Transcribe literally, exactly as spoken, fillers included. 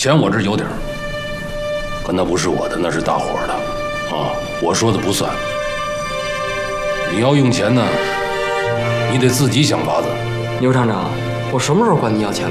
钱我这有点儿，可那不是我的，那是大伙儿的，啊，我说的不算。你要用钱呢，你得自己想法子。 牛厂长，我什么时候管你要钱？